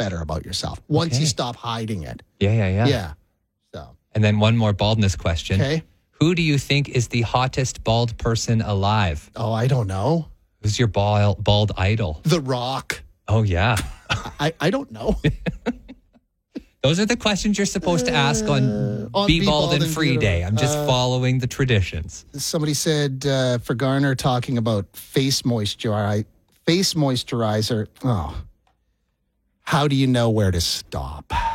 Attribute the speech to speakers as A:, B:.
A: better about yourself once you
B: Okay.
A: stop hiding it.
B: Yeah.
A: Yeah. So,
B: And then one more baldness question.
A: okay.
B: Who do you think is the hottest bald person alive?
A: Oh, I don't know.
B: Who's your bald idol?
A: The Rock.
B: Oh, yeah.
A: I don't know.
B: Those are the questions you're supposed to ask on Be Bald and Free Day. I'm just following the traditions.
A: Somebody said for Garner talking about face moisturizer. Oh, how do you know where to stop?